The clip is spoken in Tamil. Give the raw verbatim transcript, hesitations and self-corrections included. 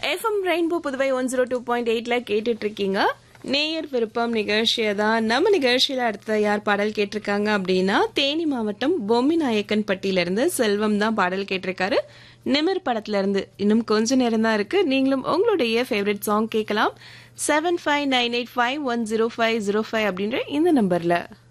FM rainbow Puduvai one zero two point எயிட்ல கேட்டுட்டு இருக்கீங்க. நேயர் விருப்பம் நிகழ்ச்சியை தான். நம்ம நிகழ்ச்சியில அடுத்த யார் பாடல் கேட்டிருக்காங்க அப்படின்னா தேனி மாவட்டம் பொம்மிநாயக்கன் பட்டியிலிருந்து செல்வம் தான் பாடல் கேட்டிருக்காரு. நிமிர் படத்துல இருந்து. இன்னும் கொஞ்ச நேரம் தான் இருக்கு. நீங்களும் உங்களுடைய ஃபேவரட் சாங் கேட்கலாம். Seven five nine eight five one zero five zero five அப்படின்ற இந்த நம்பர்ல.